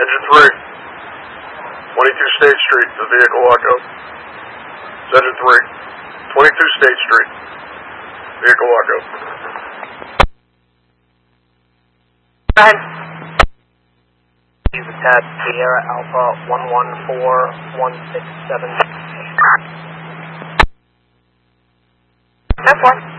Engine 3. 22 State Street, the vehicle lockout. Engine 3. 22 State Street. Vehicle lockout. Go ahead. Use the tab Sierra Alpha 114167. 10-4.